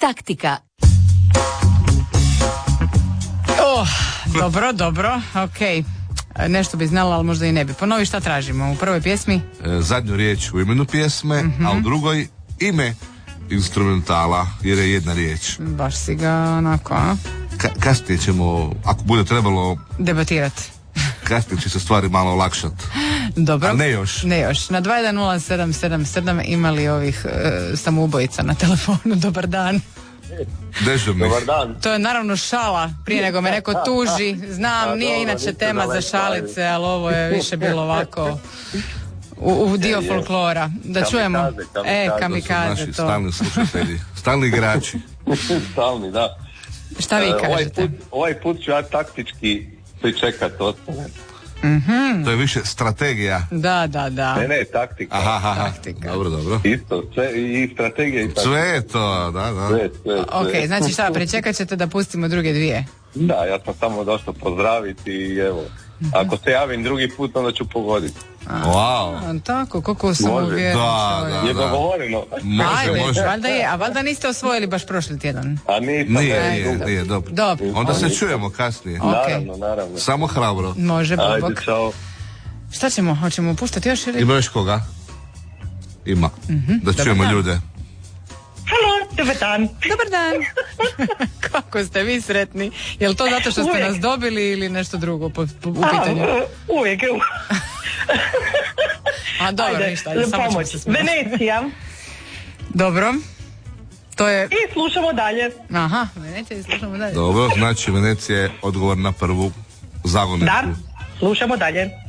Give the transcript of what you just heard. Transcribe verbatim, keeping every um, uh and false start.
taktika. Oh, dobro, dobro, okej. Okay. Nešto bi znala, ali možda i ne bi. Ponovi šta tražimo u prvoj pjesmi? E, zadnju riječ u imenu pjesme, mm-hmm. a u drugoj ime instrumentala, jer je jedna riječ. Baš si ga onako, a? Ka- kasnije ćemo, ako bude trebalo debatirati. Kasnije će se stvari malo olakšati. Dobro. A ne još. Ne još. Na dva jedan nula sedam sedam sedam imali ovih e, samoubojica na telefonu. Dobar dan. Dežurnih. Dobar dan. To je naravno šala, prije nego me neko tuži. Znam, a, nije dobro, inače tema za šalice, ali ovo je više bilo ovako u, u dio je, folklora. Da kamikaze, čujemo. Kamikaze. E, kamikaze, to. to. Stalni slušatelji, stalni igrači. Stalni, da. Šta vi kažete? Ovaj put, ovaj put ću ja taktički pričekati ostane. Mm-hmm. To je više strategija. Da, da, da. Ne, ne, taktika. Aha, aha. Taktika. Dobro, dobro. Isto, sve, i strategija i taktika. Sve je to, da, da. Sve, sve, sve. Ok, znači šta, pričekat ćete da pustimo druge dvije? Da, ja sam samo došao pozdraviti i evo, ako se javim drugi put, onda ću pogoditi. Wow. A, tako, koliko sam uvjeren. Da, da, je dogovoreno. Može, Ajde, može. Valjda je, a valjda niste osvojili baš prošli tjedan? A nisam. Nije, ne, nije, nije, dobro. Dobro. Onda se čujemo kasnije. Okay. Naravno, naravno. Samo hrabro. Može, bok. Ajde, čao. Šta ćemo? Hoćemo puštati još ili? Ima još koga? Ima. Mm-hmm. Da čujemo dan. ljude. Halo, dobar dan. Dobar dan. Kako ste vi sretni? Je li to zato što ste uvijek nas dobili ili nešto drugo po, po, u pitanju? A, uvijek. A dobro, ajde, ništa. Ajde, samo ćemo se smijeti. Venecija. Dobro. To je... I slušamo dalje. Aha, Venecija i slušamo dalje. Dobro, znači Venecija je odgovor na prvu zagoničku. Da, slušamo dalje.